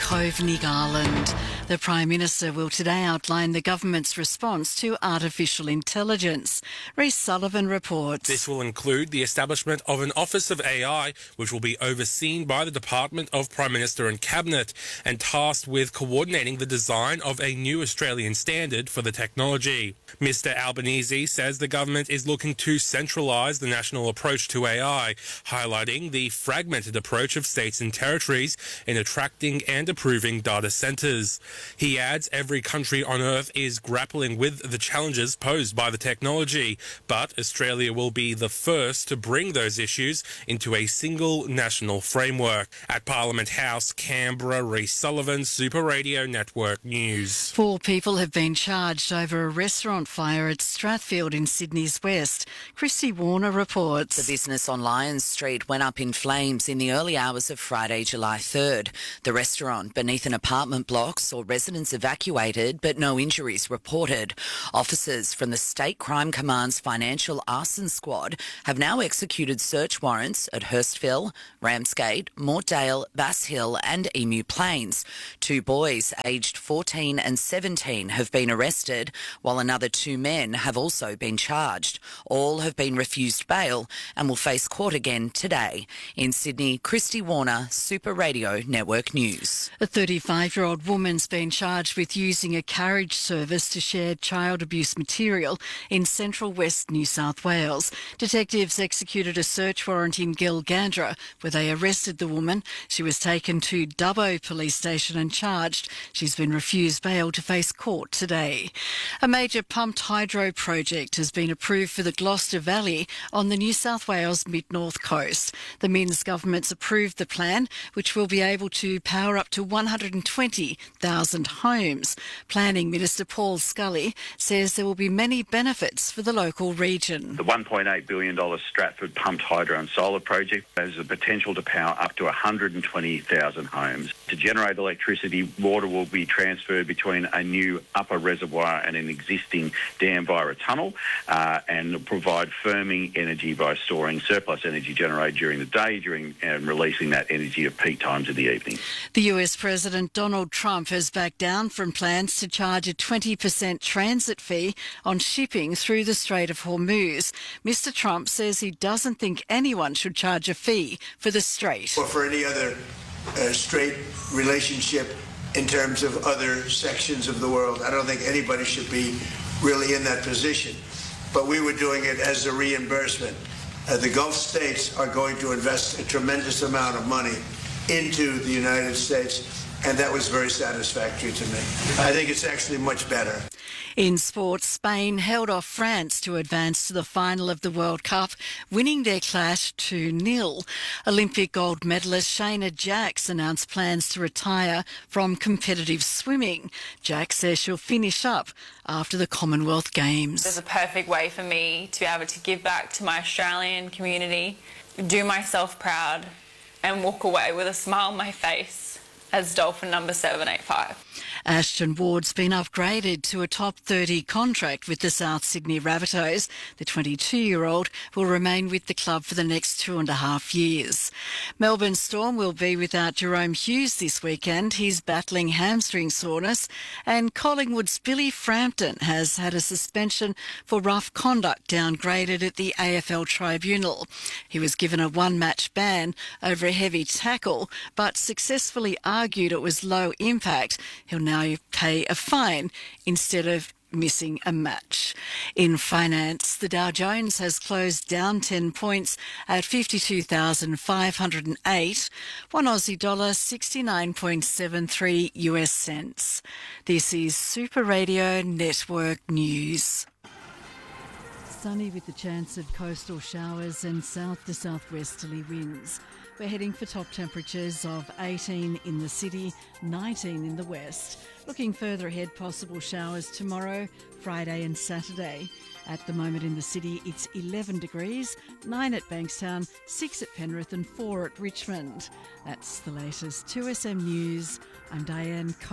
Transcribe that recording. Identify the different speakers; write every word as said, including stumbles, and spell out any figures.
Speaker 1: Cove Garland. The Prime Minister will today outline the government's response to artificial intelligence. Rhys Sullivan reports.
Speaker 2: This will include the establishment of an Office of A I, which will be overseen by the Department of Prime Minister and Cabinet and tasked with coordinating the design of a new Australian standard for the technology. Mister Albanese says the government is looking to centralise the national approach to A I, highlighting the fragmented approach of states and territories in attracting and approving data centres. He adds every country on earth is grappling with the challenges posed by the technology, but Australia will be the first to bring those issues into a single national framework. At Parliament House, Canberra, Rhys Sullivan, Super Radio Network News.
Speaker 1: Four people have been charged over a restaurant fire at Strathfield in Sydney's west. Christy Warner reports.
Speaker 3: The business on Lyons Street went up in flames in the early hours of Friday, July third. The restaurant beneath an apartment block saw residents evacuated, but no injuries reported. Officers from the State Crime Command's Financial Arson Squad have now executed search warrants at Hurstville, Ramsgate, Mortdale, Bass Hill and Emu Plains. Two boys aged fourteen and seventeen have been arrested, while another two men have also been charged. All have been refused bail and will face court again today. In Sydney, Christy Warner, Super Radio Network News.
Speaker 1: A thirty-five-year-old woman's been charged with using a carriage service to share child abuse material in central west New South Wales. Detectives executed a search warrant in Gilgandra where they arrested the woman. She was taken to Dubbo Police Station and charged. She's been refused bail to face court today. A major pumped hydro project has been approved for the Gloucester Valley on the New South Wales mid-north coast. The Minns government's approved the plan, which will be able to power up to one hundred twenty thousand homes. Planning Minister Paul Scully says there will be many benefits for the local region.
Speaker 4: The one point eight billion dollars Stratford pumped hydro and solar project has the potential to power up to one hundred twenty thousand homes. To generate electricity, water will be transferred between a new upper reservoir and an existing dam via a tunnel uh, and provide firming energy by storing surplus energy generated during the day during and releasing that energy at peak times of the evening.
Speaker 1: The U S President Donald Trump has backed down from plans to charge a twenty percent transit fee on shipping through the Strait of Hormuz. Mister Trump says he doesn't think anyone should charge a fee for the strait.
Speaker 5: Or for any other uh, strait relationship in terms of other sections of the world. I don't think anybody should be really in that position. But we were doing it as a reimbursement. Uh, the Gulf states are going to invest a tremendous amount of money into the United States, and that was very satisfactory to me. I think it's actually much better.
Speaker 1: In sports, Spain held off France to advance to the final of the World Cup, winning their clash two nil. Olympic gold medalist Shayna Jacks announced plans to retire from competitive swimming. Jacks says she'll finish up after the Commonwealth Games.
Speaker 6: It's a perfect way for me to be able to give back to my Australian community, do myself proud, and walk away with a smile on my face as Dolphin number seven eight five.
Speaker 1: Ashton Ward's been upgraded to a top thirty contract with the South Sydney Rabbitohs. The twenty-two-year-old will remain with the club for the next two and a half years. Melbourne Storm will be without Jerome Hughes this weekend. He's battling hamstring soreness. And Collingwood's Billy Frampton has had a suspension for rough conduct downgraded at the A F L Tribunal. He was given a one-match ban over a heavy tackle, but successfully argued it was low impact. He'll now pay a fine instead of missing a match. In finance, the Dow Jones has closed down ten points at fifty-two thousand five hundred eight, one Aussie dollar sixty-nine point seven three U S cents. This is Super Radio Network News. Sunny with the chance of coastal showers and south to southwesterly winds. We're heading for top temperatures of eighteen in the city, nineteen in the west. Looking further ahead, possible showers tomorrow, Friday and Saturday. At the moment in the city, it's eleven degrees, nine at Bankstown, six at Penrith and four at Richmond. That's the latest. two S M News. I'm Diane.